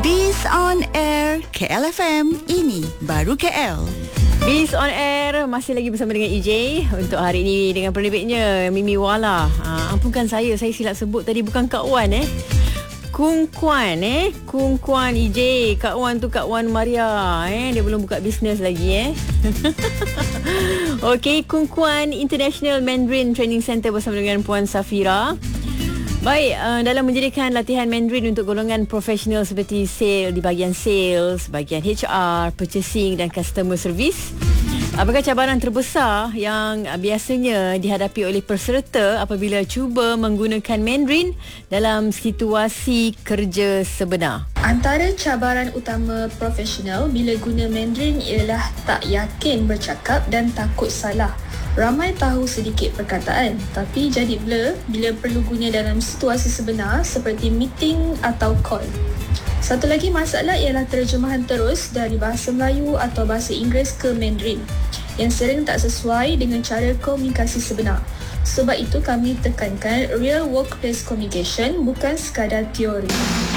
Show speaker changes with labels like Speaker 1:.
Speaker 1: Biz on Air KLFM, ini baru KL.
Speaker 2: Biz on Air masih lagi bersama dengan EJ untuk hari ini dengan penerbitnya Mimi Wala. Ampunkan saya silap sebut tadi, bukan Kak Wan Kung Kuan Kung Kuan EJ. Kak Wan tu Kak Wan Maria dia belum buka bisnes lagi Okey, Kung Kuan International Mandarin Training Center bersama dengan Puan Safira. Baik, dalam menjadikan latihan Mandarin untuk golongan profesional seperti di bahagian sales, bahagian HR, purchasing dan customer service. Apakah cabaran terbesar yang biasanya dihadapi oleh peserta apabila cuba menggunakan Mandarin dalam situasi kerja sebenar?
Speaker 3: Antara cabaran utama profesional bila guna Mandarin ialah tak yakin bercakap dan takut salah. Ramai tahu sedikit perkataan, tapi jadi blur bila perlu guna dalam situasi sebenar seperti meeting atau call. Satu lagi masalah ialah terjemahan terus dari bahasa Melayu atau bahasa Inggeris ke Mandarin yang sering tak sesuai dengan cara komunikasi sebenar. Sebab itu kami tekankan real workplace communication, bukan sekadar teori.